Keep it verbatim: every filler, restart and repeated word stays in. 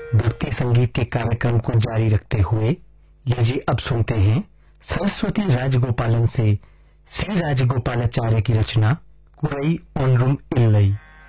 भक्ति संगीत के कार्यक्रम को जारी रखते हुए लीजिए अब सुनते हैं सरस्वती राजगोपालन से श्री राजगोपालाचार्य की रचना कुरई ओनरुम इल्लई।